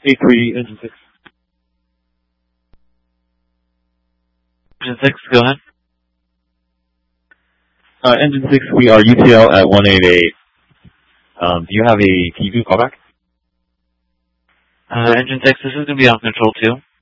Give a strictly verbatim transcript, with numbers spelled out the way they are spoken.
A three, engine six. Engine six, go ahead. Uh, engine six, we are U T L at one eight eight. Um, do you have a, can you do a callback? Uh, engine six, this is going to be on control two.